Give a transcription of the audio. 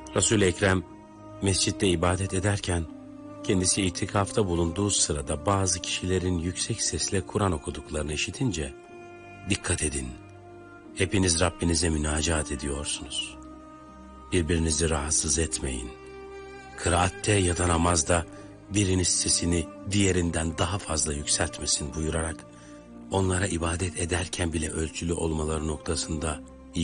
Resul-i Ekrem mescitte ibadet ederken kendisi itikafta bulunduğu sırada bazı kişilerin yüksek sesle Kur'an okuduklarını işitince, "Dikkat edin, hepiniz Rabbinize münacaat ediyorsunuz. Birbirinizi rahatsız etmeyin. Kıraatte ya da namazda biriniz sesini diğerinden daha fazla yükseltmesin" buyurarak onlara ibadet ederken bile ölçülü olmaları noktasında